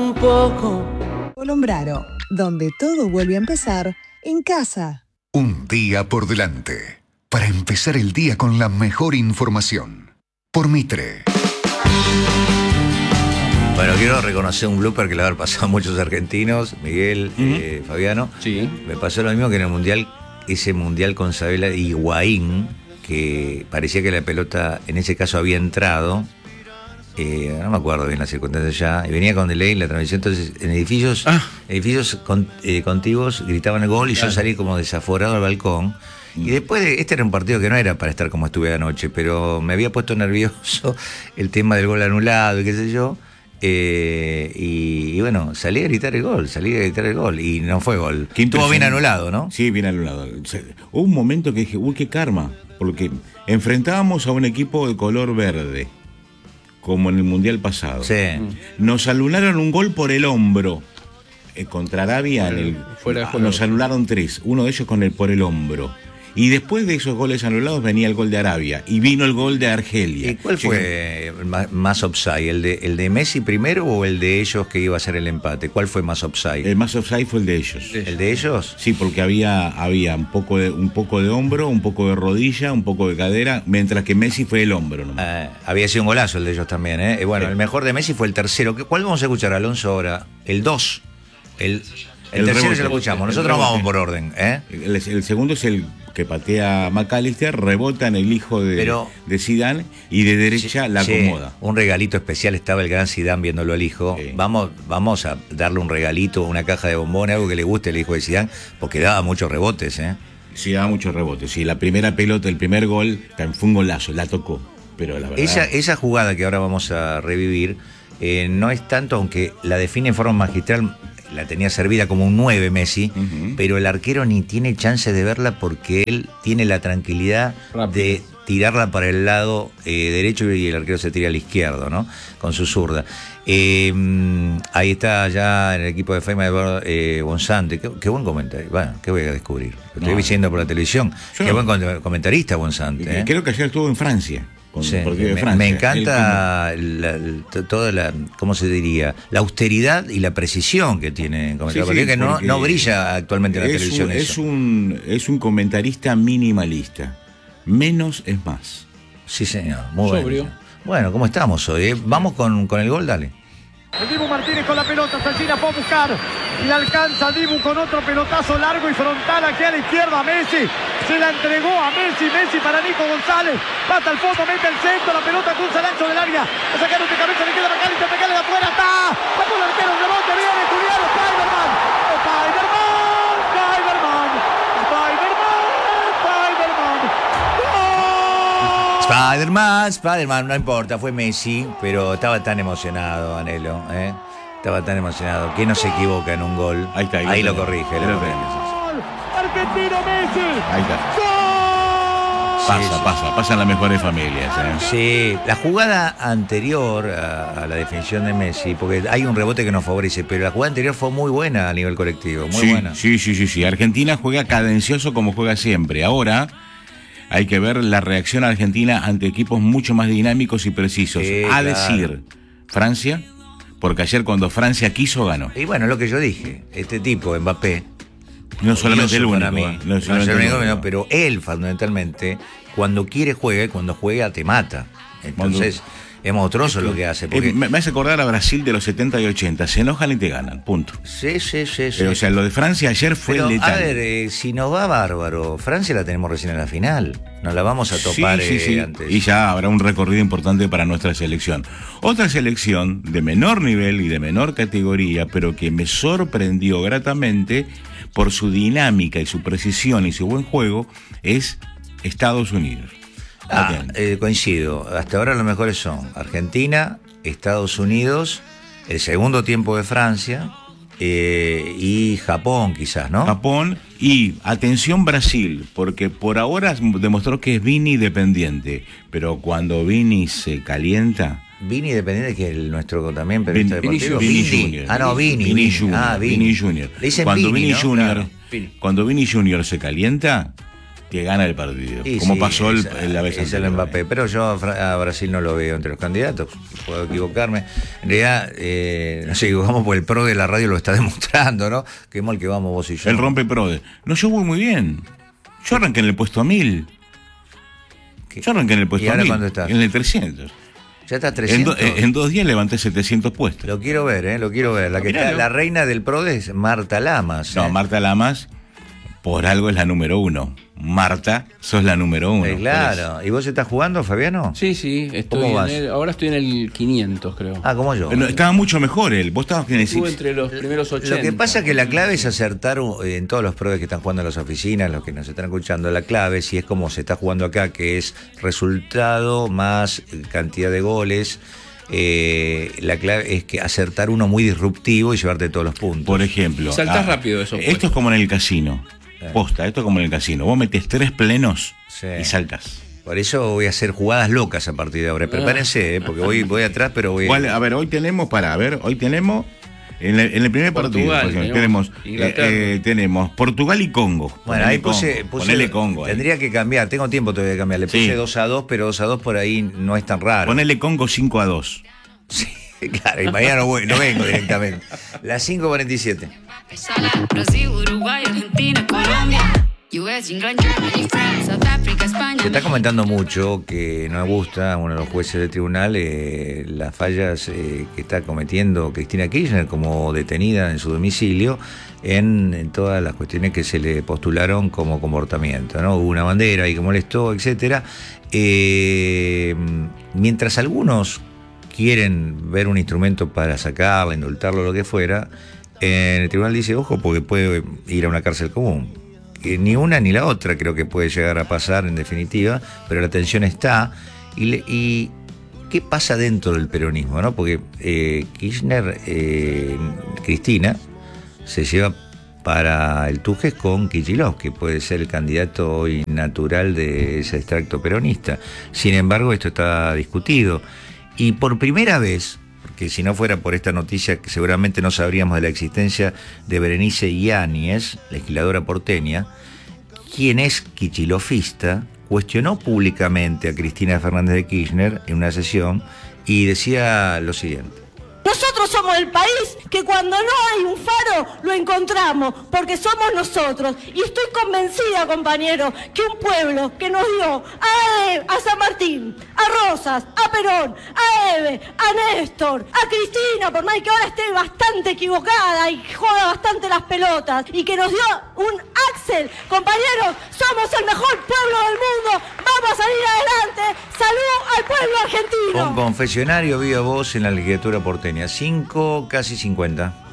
un poco. Colombraro, donde todo vuelve a empezar en casa. Un día por delante, para empezar el día con la mejor información. Por Mitre. Bueno, quiero reconocer un blooper que le haber pasado a muchos argentinos, Miguel, Fabiano. Sí. Me pasó lo mismo que en el Mundial, ese Mundial con Sabela y Higuaín, que parecía que la pelota en ese caso había entrado. No me acuerdo bien las circunstancias ya. Y venía con delay la transmisión, entonces en edificios contiguos gritaban el gol y yo salí como desaforado al balcón. Y después este era un partido que no era para estar como estuve anoche, pero me había puesto nervioso el tema del gol anulado y qué sé yo. Y bueno, salí a gritar el gol y no fue gol. Estuvo bien anulado, ¿no? Sí, bien anulado. Hubo un momento que dije, uy, qué karma, porque enfrentábamos a un equipo de color verde, como en el Mundial pasado. Sí. Nos anularon un gol por el hombro. Contra Arabia, nos anularon 3, uno de ellos por el hombro. Y después de esos goles anulados venía el gol de Arabia y vino el gol de Argelia. ¿Y cuál fue más offside? ¿El de Messi primero o el de ellos que iba a ser el empate? ¿Cuál fue más offside? El más offside fue el de ellos. ¿El de ellos? Sí, porque había un poco de hombro, un poco de rodilla, un poco de cadera, mientras que Messi fue el hombro nomás. Había sido un golazo el de ellos también, ¿eh? Bueno, el mejor de Messi fue el tercero. ¿Cuál vamos a escuchar, Alonso, ahora? El 2. El tercero rebote, se lo escuchamos. Nosotros vamos por orden, ¿eh? El segundo es el que patea McAllister, rebota en el hijo de Zidane y de derecha la acomoda. Un regalito especial, estaba el gran Zidane viéndolo al hijo. Sí. Vamos a darle un regalito, una caja de bombones, algo que le guste al hijo de Zidane, porque daba muchos rebotes, ¿eh? Sí, daba muchos rebotes. Sí, la primera pelota, el primer gol, fue un golazo, la tocó. Pero la verdad... Esa jugada que ahora vamos a revivir no es tanto, aunque la define en forma magistral. La tenía servida como un 9 Messi, pero el arquero ni tiene chance de verla porque él tiene la tranquilidad de tirarla para el lado derecho y el arquero se tira al izquierdo, ¿no? Con su zurda. Ahí está ya en el equipo de FEMA de Bonsante. Qué buen comentario. Bueno, ¿qué voy a descubrir? Lo estoy diciendo por la televisión. Qué buen comentarista Bonsante. Creo que ayer estuvo en Francia. Sí, me encanta toda la, ¿cómo se diría? La austeridad y la precisión que tiene el comentario, porque no brilla actualmente en la televisión. Es un comentarista minimalista. Menos es más. Sí, señor. Muy bueno. Bueno, ¿cómo estamos hoy? Vamos con el gol, dale. El Dibu Martínez con la pelota, Saldina fue a buscar y la alcanza Dibu con otro pelotazo largo y frontal aquí a la izquierda. Messi se la entregó a Messi para Nico González, pata al fondo, mete el centro, la pelota cruza el ancho del área, la sacaron de cabeza, le queda McAllister, de afuera, está, sacó el arquero, el rebote, viene Julián Spiderman, Spiderman, no importa, fue Messi, pero estaba tan emocionado, Anelo, ¿eh? Estaba tan emocionado, que no se equivoca en un gol. Ahí lo corrige. Argentino Messi. Ahí está. Pasan las mejores familias, ¿eh? Sí, la jugada anterior a la definición de Messi, porque hay un rebote que nos favorece, pero la jugada anterior fue muy buena a nivel colectivo, muy buena. Sí. Argentina juega cadencioso como juega siempre. Ahora hay que ver la reacción argentina ante equipos mucho más dinámicos y precisos. Decir, Francia, porque ayer cuando Francia quiso, ganó. Y bueno, lo que yo dije, este tipo, Mbappé, no solamente el único, pero él fundamentalmente, cuando quiere juega y cuando juega te mata. Entonces... Es monstruoso lo que hace. Porque... Me hace acordar a Brasil de los 70 y 80. Se enojan y te ganan, punto. Sí. O sea, lo de Francia ayer fue letal. A ver, si nos va bárbaro, Francia la tenemos recién en la final. Nos la vamos a topar antes. Y ya habrá un recorrido importante para nuestra selección. Otra selección de menor nivel y de menor categoría, pero que me sorprendió gratamente por su dinámica y su precisión y su buen juego, es Estados Unidos. Coincido. Hasta ahora los mejores son Argentina, Estados Unidos, el segundo tiempo de Francia y Japón quizás, ¿no? Japón y, atención, Brasil, porque por ahora demostró que es Vini dependiente, pero cuando Vini se calienta... Vini dependiente, que el nuestro también periodista deportivo. Vini Junior. Vini Junior. Le dicen Cuando Vini, Vini ¿no? Junior, Claro. Cuando Vini Junior se calienta... que gana el partido. Y como sí, pasó la vez es el anterior. Mbappé, pero yo a Brasil no lo veo entre los candidatos, puedo equivocarme. En realidad, nos equivocamos porque el PRO de la radio lo está demostrando, ¿no? Qué mal que vamos vos y yo. El rompe PRODE. No, yo voy muy bien. Yo arranqué en el puesto 1000. Yo arranqué en el puesto ¿Y ahora 1000. cuándo estás? En el 300. Ya está 300. En 2 días levanté 700 puestos. Lo quiero ver, lo quiero ver. La que Miralo. está, la reina del PRODE es Marta Lamas. No, Marta Lamas, por algo es la número 1. Marta, sos la número 1. Claro. ¿Y vos estás jugando, Fabiano? Sí, ¿Cómo vas? ahora estoy en el 500, creo. Ah, como yo. No, estaba mucho mejor él. Vos estabas en el Estuve 6. entre los primeros 80. Lo que pasa es que la clave es acertar en todos los PRODES que están jugando en las oficinas, los que nos están escuchando, la clave, si es como se está jugando acá, que es resultado más cantidad de goles. La clave es que acertar uno muy disruptivo y llevarte todos los puntos. Por ejemplo. Saltás rápido eso. Esto es como en el casino. Posta, esto es como en el casino. Vos metés 3 plenos y saltás. Por eso voy a hacer jugadas locas a partir de ahora. Prepárense, porque voy atrás, pero voy A ver, hoy tenemos en el primer partido, Portugal, por ejemplo, tenemos Inglaterra. tenemos Portugal y Congo. Bueno, ahí puse Ponele Congo. Tendría que cambiar, tengo tiempo todavía de cambiar. Le puse 2-2, pero 2-2 por ahí no es tan raro. Ponele Congo 5-2. Sí, claro, y mañana no vengo directamente. Las 5:47. Brasil, Uruguay, Argentina, Colombia, US, England, Germany, France, South Africa, España. Se está comentando mucho que no me gusta a uno de los jueces del tribunal las fallas que está cometiendo Cristina Kirchner como detenida en su domicilio en todas las cuestiones que se le postularon como comportamiento, ¿no? Hubo una bandera ahí que molestó, etcétera. Mientras algunos quieren ver un instrumento para sacarla, indultarlo, lo que fuera, en el tribunal dice, ojo, porque puede ir a una cárcel común. Que ni una ni la otra creo que puede llegar a pasar en definitiva, pero la tensión está. Y ¿qué pasa dentro del peronismo, no? Porque Kirchner, Cristina, se lleva para el Tujes con Kicillof, que puede ser el candidato hoy natural de ese extracto peronista. Sin embargo, esto está discutido. Y por primera vez, que si no fuera por esta noticia que seguramente no sabríamos de la existencia de Berenice Yáñez, legisladora porteña, quien es kicilofista, cuestionó públicamente a Cristina Fernández de Kirchner en una sesión y decía lo siguiente. Nosotros somos el país que cuando no hay un faro lo encontramos, porque somos nosotros. Y estoy convencida, compañero, que un pueblo que nos dio a San Martín, a Rosas, a Perón, a Eve, a Néstor, a Cristina, por más que ahora esté bastante equivocada y joda bastante las pelotas, y que nos dio un Axel, compañeros, somos el mejor pueblo del mundo, vamos a salir adelante, salud al pueblo argentino. Con confesionario viva voz en la legislatura porteña, 5, casi 50.